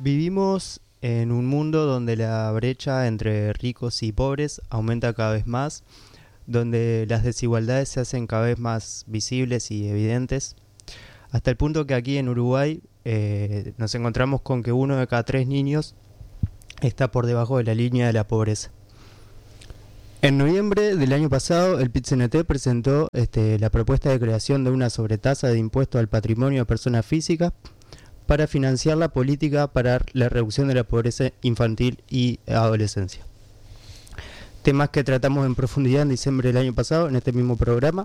Vivimos en un mundo donde la brecha entre ricos y pobres aumenta cada vez más, donde las desigualdades se hacen cada vez más visibles y evidentes, hasta el punto que aquí en Uruguay nos encontramos con que 1 de cada 3 niños está por debajo de la línea de la pobreza. En noviembre del año pasado, el PIT-CNT presentó la propuesta de creación de una sobretasa de impuesto al patrimonio de personas físicas para financiar la política para la reducción de la pobreza infantil y adolescencia. Temas que tratamos en profundidad en diciembre del año pasado en este mismo programa.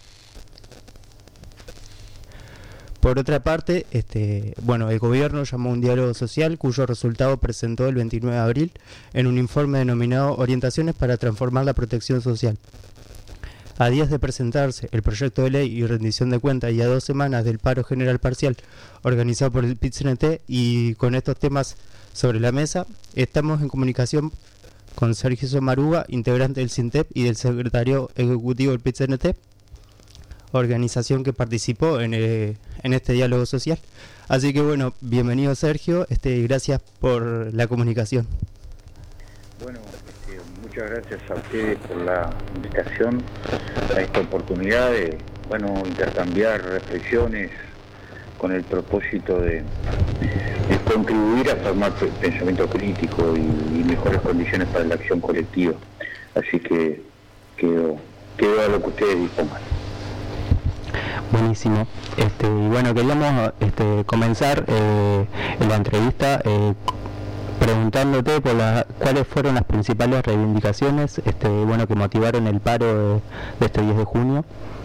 Por otra parte, el gobierno llamó a un diálogo social cuyo resultado presentó el 29 de abril en un informe denominado Orientaciones para transformar la protección social. A días de presentarse el proyecto de ley y rendición de cuentas y a 2 semanas del paro general parcial organizado por el PIT-CNT y con estos temas sobre la mesa, estamos en comunicación con Sergio Somaruga, integrante del SINTEP y del secretario ejecutivo del PIT-CNT, organización que participó en este diálogo social. Así que bueno, bienvenido Sergio, gracias por la comunicación. Bueno, muchas gracias a ustedes por la invitación, a esta oportunidad de intercambiar reflexiones con el propósito de contribuir a formar pensamiento crítico y mejores condiciones para la acción colectiva. Así que quedo a lo que ustedes dispongan. Buenísimo. Queríamos comenzar en la entrevista preguntándote por cuáles fueron las principales reivindicaciones que motivaron el paro de este 10 de junio.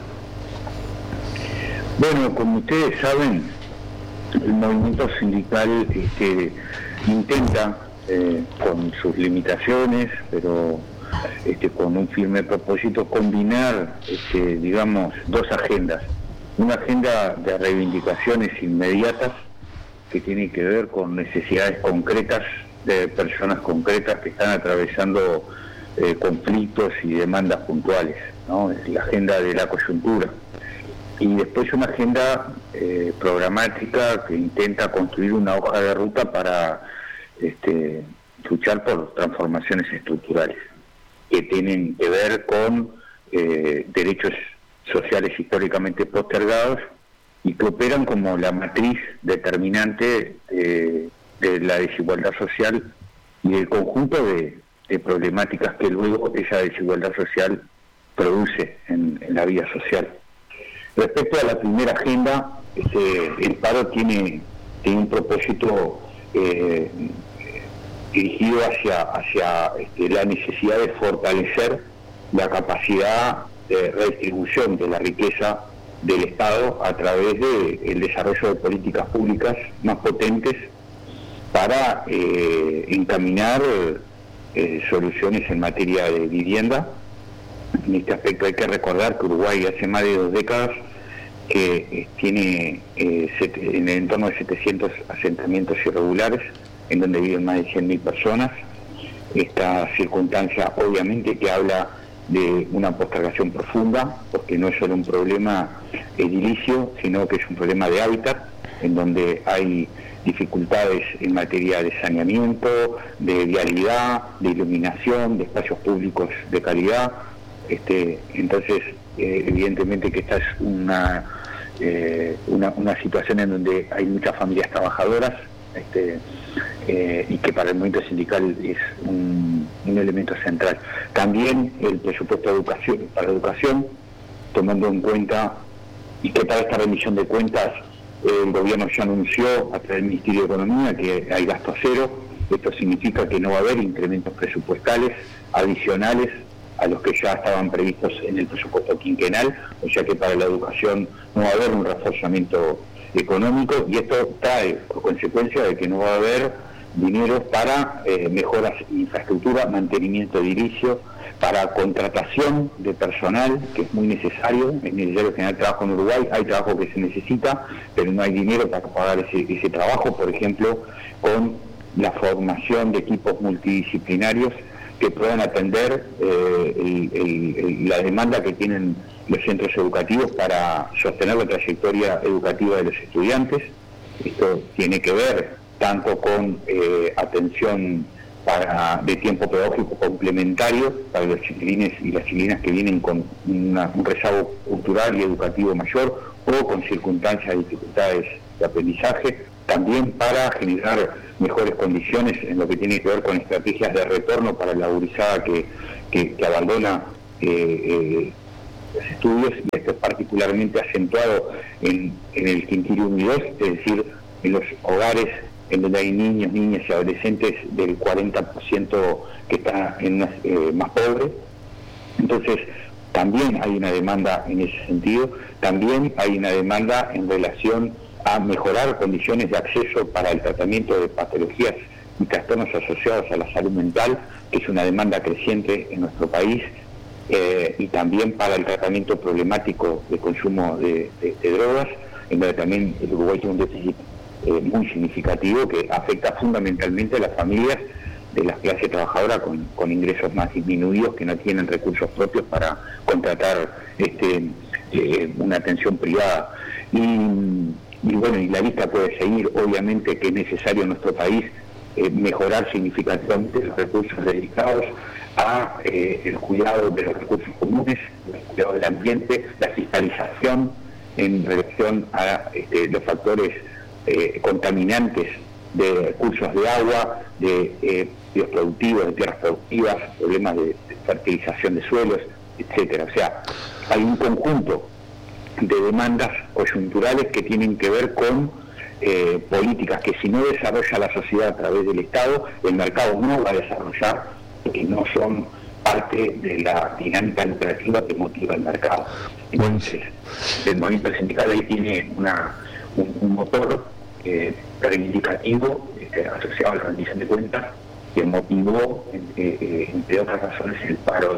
Bueno, como ustedes saben, el movimiento sindical intenta, con sus limitaciones, pero con un firme propósito, combinar, dos agendas. Una agenda de reivindicaciones inmediatas que tiene que ver con necesidades concretas de personas concretas que están atravesando conflictos y demandas puntuales, ¿no? Es la agenda de la coyuntura. Y después una agenda programática que intenta construir una hoja de ruta para luchar por transformaciones estructurales que tienen que ver con derechos sociales históricamente postergados y que operan como la matriz determinante de la desigualdad social y el conjunto de problemáticas que luego esa desigualdad social produce en la vida social. Respecto a la primera agenda, el paro tiene un propósito dirigido hacia la necesidad de fortalecer la capacidad de redistribución de la riqueza del Estado a través del desarrollo de políticas públicas más potentes para encaminar soluciones en materia de vivienda. En este aspecto hay que recordar que Uruguay hace más de 2 décadas que tiene en el entorno de 700 asentamientos irregulares en donde viven más de 100.000 personas. Esta circunstancia obviamente que habla de una postergación profunda, porque no es solo un problema edilicio, sino que es un problema de hábitat, en donde hay dificultades en materia de saneamiento, de vialidad, de iluminación, de espacios públicos de calidad. Entonces, evidentemente que esta es una situación en donde hay muchas familias trabajadoras, y que para el movimiento sindical es un elemento central. También el presupuesto de para educación, tomando en cuenta y que para esta rendición de cuentas el gobierno ya anunció a través del Ministerio de Economía que hay gasto cero. Esto significa que no va a haber incrementos presupuestales adicionales a los que ya estaban previstos en el presupuesto quinquenal, o sea que para la educación no va a haber un reforzamiento económico, y esto trae por consecuencia de que no va a haber dinero para mejoras de infraestructura, mantenimiento edilicio, para contratación de personal, que es necesario generar trabajo en Uruguay. Hay trabajo que se necesita, pero no hay dinero para pagar ese trabajo, por ejemplo, con la formación de equipos multidisciplinarios que puedan atender la demanda que tienen los centros educativos para sostener la trayectoria educativa de los estudiantes. Esto tiene que ver tanto con atención de tiempo pedagógico complementario para los chiquilines y las chiquilinas que vienen con un rezago cultural y educativo mayor o con circunstancias de dificultades de aprendizaje, también para generar mejores condiciones en lo que tiene que ver con estrategias de retorno para la gurizada que abandona los estudios, y esto es particularmente acentuado en el Quintil 1 y 2, es decir, en los hogares en donde hay niños, niñas y adolescentes del 40% que está más pobre. Entonces, también hay una demanda en ese sentido, también hay una demanda en relación a mejorar condiciones de acceso para el tratamiento de patologías y trastornos asociados a la salud mental, que es una demanda creciente en nuestro país, y también para el tratamiento problemático de consumo de drogas, en donde también el Uruguay tiene un déficit muy significativo que afecta fundamentalmente a las familias de la clase trabajadora con ingresos más disminuidos, que no tienen recursos propios para contratar una atención privada. Y bueno, y la lista puede seguir. Obviamente que es necesario en nuestro país mejorar significativamente los recursos dedicados a el cuidado de los recursos comunes, el cuidado del ambiente, la fiscalización en relación a los factores contaminantes de cursos de agua, de bioproductivos, de tierras productivas, problemas de fertilización de suelos, etcétera. O sea, hay un conjunto de demandas coyunturales que tienen que ver con políticas que, si no desarrolla la sociedad a través del Estado, el mercado no va a desarrollar, porque no son parte de la dinámica lucrativa que motiva el mercado. Entonces, el movimiento sindical ahí tiene un motor reivindicativo asociado a la rendición de cuentas, que motivó, entre otras razones, el paro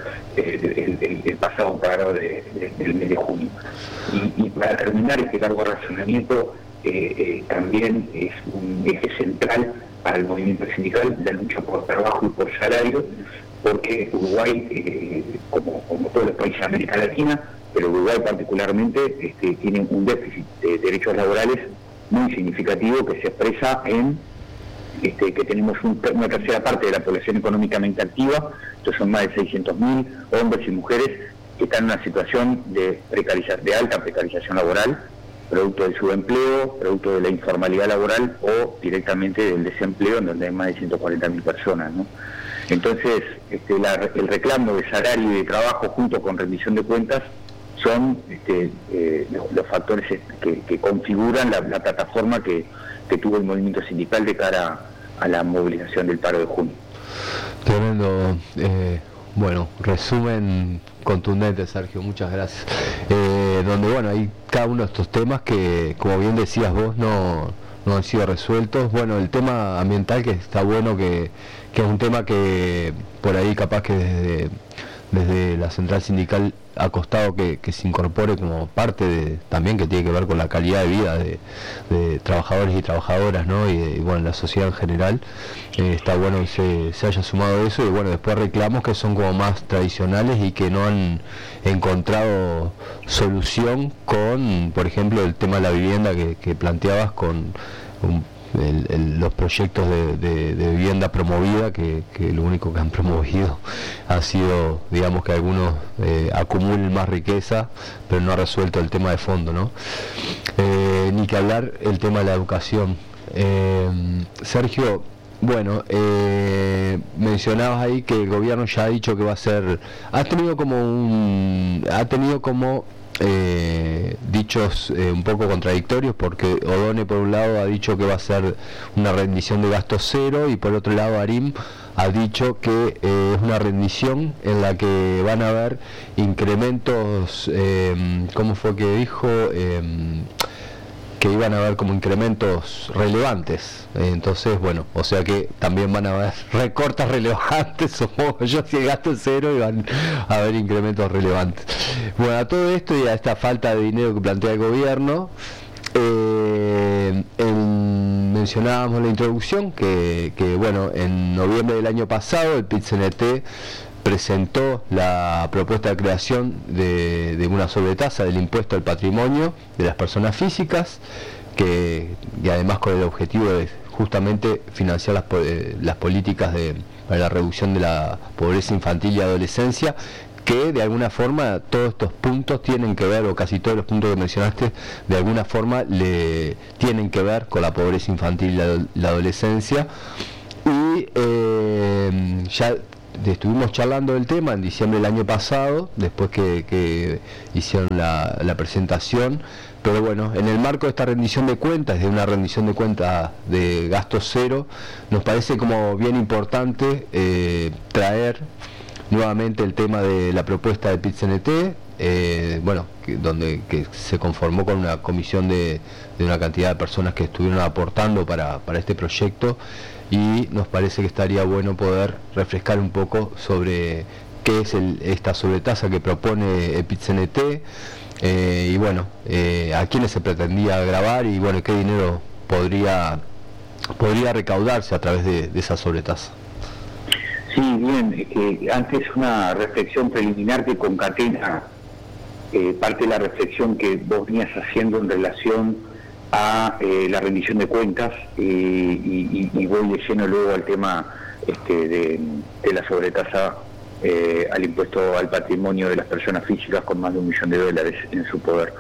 el pasado paro del mes de junio. Y para terminar este largo razonamiento, también es un eje central para el movimiento sindical la lucha por trabajo y por salario, porque Uruguay, como todos los países de América Latina, pero Uruguay particularmente, tiene un déficit de derechos laborales muy significativo, que se expresa en que tenemos una tercera parte de la población económicamente activa, estos son más de 600.000 hombres y mujeres que están en una situación de alta precarización laboral, producto del subempleo, producto de la informalidad laboral o directamente del desempleo, en donde hay más de 140.000 personas, ¿no? Entonces, el reclamo de salario y de trabajo junto con rendición de cuentas son los factores que configuran la plataforma que tuvo el movimiento sindical de cara a la movilización del paro de junio. Tremendo, bueno, resumen contundente, Sergio, muchas gracias. Donde, bueno, hay cada uno de estos temas que, como bien decías vos, no han sido resueltos. Bueno, el tema ambiental, que está bueno, que es un tema que por ahí capaz que desde la central sindical ha costado que se incorpore como parte también que tiene que ver con la calidad de vida de trabajadores y trabajadoras, ¿no? Y bueno, la sociedad en general. Está bueno que se haya sumado eso, y bueno, después reclamos que son como más tradicionales y que no han encontrado solución con, por ejemplo, el tema de la vivienda que planteabas con los proyectos de vivienda promovida, que lo único que han promovido ha sido, digamos, que algunos acumulen más riqueza, pero no ha resuelto el tema de fondo, ¿no? Ni que hablar el tema de la educación. Sergio, bueno, mencionabas ahí que el gobierno ya ha dicho que va a ser, ha tenido como dichos un poco contradictorios, porque Odone por un lado ha dicho que va a ser una rendición de gasto cero, y por otro lado Arim ha dicho que es una rendición en la que van a haber incrementos, ¿cómo fue que dijo? Que iban a haber como incrementos relevantes. Entonces, bueno, o sea que también van a haber recortes relevantes, supongo yo, si el gasto es cero, y van a haber incrementos relevantes. Bueno, a todo esto y a esta falta de dinero que plantea el gobierno, mencionábamos en la introducción que bueno, en noviembre del año pasado el PIT-CNT presentó la propuesta de creación de una sobretasa del impuesto al patrimonio de las personas físicas, y además con el objetivo de justamente financiar las políticas para la reducción de la pobreza infantil y adolescencia, que de alguna forma todos estos puntos tienen que ver, o casi todos los puntos que mencionaste, de alguna forma le tienen que ver con la pobreza infantil y la adolescencia. Y ya estuvimos charlando del tema en diciembre del año pasado, después que hicieron la presentación, pero bueno, en el marco de esta rendición de cuentas, de una rendición de cuentas de gasto cero, nos parece como bien importante traer nuevamente el tema de la propuesta de PIT-CNT, que se conformó con una comisión de una cantidad de personas que estuvieron aportando para este proyecto, y nos parece que estaría bueno poder refrescar un poco sobre qué es esta sobretasa que propone PIT-CNT, y bueno, a quiénes se pretendía gravar, y bueno, qué dinero podría recaudarse a través de esa sobretasa. Sí, bien, antes una reflexión preliminar que concatena parte de la reflexión que vos venías haciendo en relación a la rendición de cuentas, y voy de lleno luego al tema de la sobretasa al impuesto al patrimonio de las personas físicas con más de $1 millón en su poder.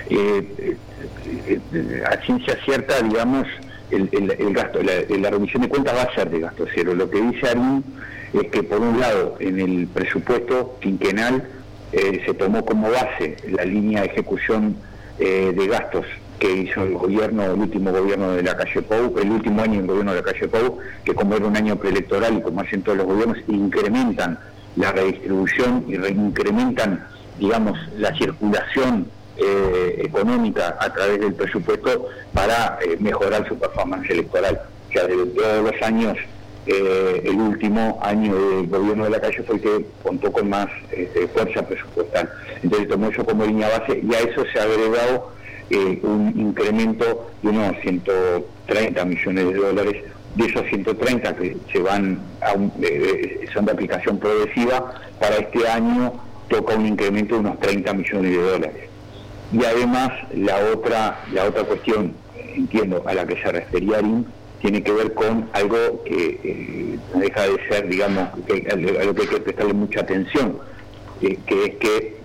A ciencia cierta, digamos, el gasto, la rendición de cuentas va a ser de gasto cero. Lo que dice Arín es que, por un lado, en el presupuesto quinquenal se tomó como base la línea de ejecución de gastos que hizo el último gobierno de la calle Pou, el último año del gobierno de la calle Pou, que como era un año preelectoral y como hacen todos los gobiernos, incrementan la redistribución y incrementan, digamos, la circulación económica a través del presupuesto para mejorar su performance electoral. O sea, de todos los años, el último año del gobierno de la calle fue el que contó con más fuerza presupuestal. Entonces tomó eso como línea base, y a eso se ha agregado un incremento de unos $130 millones. De esos 130 que se van son de aplicación progresiva, para este año toca un incremento de unos $30 millones. Y además la otra cuestión, entiendo, a la que se refería Arín, tiene que ver con algo que no deja de ser, digamos, algo que hay que prestarle mucha atención, que es que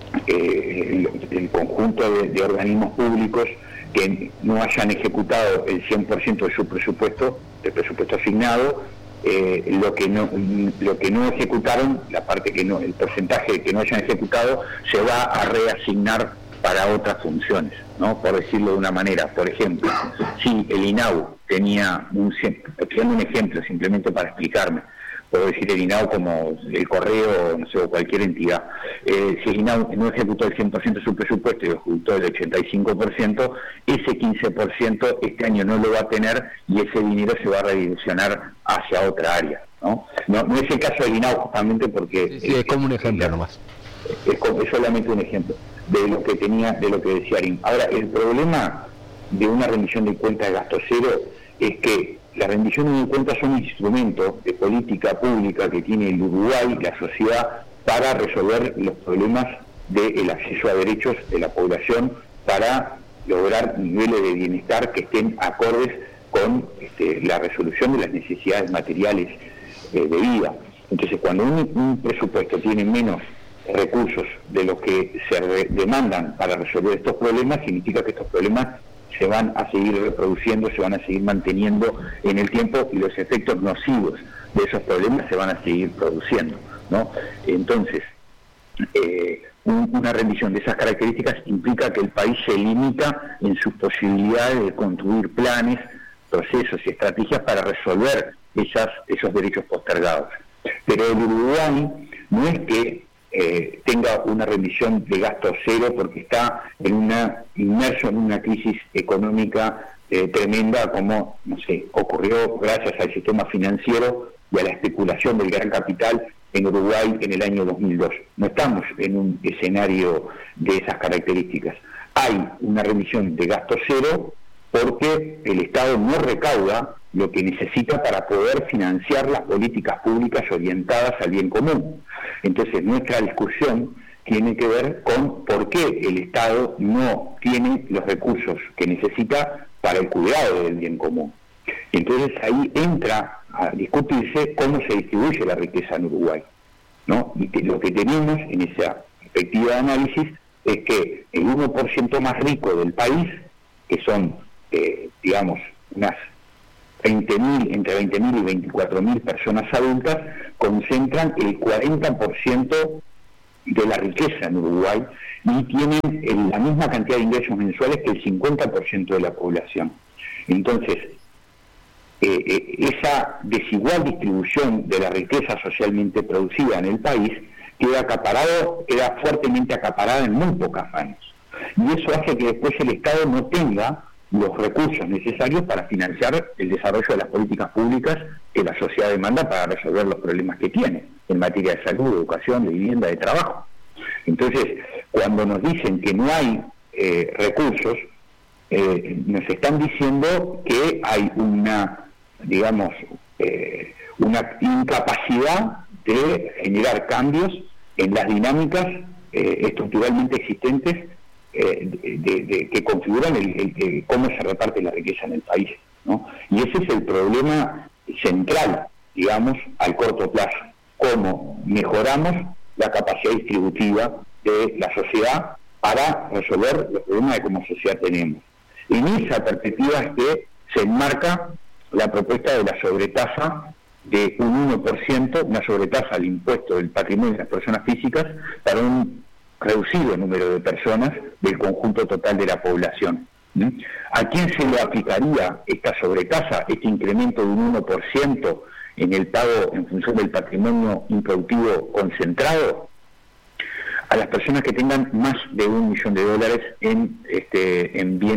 el conjunto de organismos públicos que no hayan ejecutado el 100% de su presupuesto, del presupuesto asignado, lo que no ejecutaron, el porcentaje que no hayan ejecutado, se va a reasignar para otras funciones, ¿no? Por decirlo de una manera. Por ejemplo, si el INAU tenía un ejemplo simplemente para explicarme, puedo decir el INAU como el correo, no sé, o cualquier entidad. Si el INAU no ejecutó el 100% de su presupuesto y ejecutó el 85%, ese 15% este año no lo va a tener, y ese dinero se va a redireccionar hacia otra área, ¿no? No es el caso del INAU, justamente porque... Sí, es como un ejemplo nomás. Es solamente un ejemplo de lo que decía Arín. Ahora, el problema de una rendición de cuentas de gasto cero es que las rendiciones de cuentas son un instrumento de política pública que tiene el Uruguay, la sociedad, para resolver los problemas del acceso a derechos de la población, para lograr niveles de bienestar que estén acordes con la resolución de las necesidades materiales de vida. Entonces, cuando un presupuesto tiene menos recursos de los que se demandan para resolver estos problemas, significa que estos problemas se van a seguir reproduciendo, se van a seguir manteniendo en el tiempo, y los efectos nocivos de esos problemas se van a seguir produciendo, ¿no? Entonces, una rendición de esas características implica que el país se limita en sus posibilidades de construir planes, procesos y estrategias para resolver esos derechos postergados. Pero el Uruguay no es que tenga una rendición de gasto cero porque está inmerso en una crisis económica tremenda, como, no sé, ocurrió gracias al sistema financiero y a la especulación del gran capital en Uruguay en el año 2002. No estamos en un escenario de esas características. Hay una rendición de gasto cero porque el Estado no recauda lo que necesita para poder financiar las políticas públicas orientadas al bien común. Entonces, nuestra discusión tiene que ver con por qué el Estado no tiene los recursos que necesita para el cuidado del bien común. Entonces ahí entra a discutirse cómo se distribuye la riqueza en Uruguay, ¿no? Y lo que tenemos en esa perspectiva de análisis es que el 1% más rico del país, que son, digamos, unas 20.000, entre 20.000 y 24.000 personas adultas, concentran el 40% de la riqueza en Uruguay y tienen la misma cantidad de ingresos mensuales que el 50% de la población. Entonces, esa desigual distribución de la riqueza socialmente producida en el país queda fuertemente acaparada en muy pocas manos. Y eso hace que después el Estado no tenga los recursos necesarios para financiar el desarrollo de las políticas públicas que la sociedad demanda para resolver los problemas que tiene en materia de salud, de educación, de vivienda, de trabajo. Entonces, cuando nos dicen que no hay recursos, nos están diciendo que hay una incapacidad de generar cambios en las dinámicas estructuralmente existentes que configuran cómo se reparte la riqueza en el país, ¿no? Y ese es el problema central, digamos, al corto plazo. Cómo mejoramos la capacidad distributiva de la sociedad para resolver los problemas que como sociedad tenemos. En esa perspectiva es que se enmarca la propuesta de la sobretasa de un 1%, una sobretasa al impuesto del patrimonio de las personas físicas para un reducido número de personas del conjunto total de la población. ¿A quién se le aplicaría esta sobretasa, este incremento de un 1% en el pago en función del patrimonio improductivo concentrado? A las personas que tengan más de $1 millón en bienes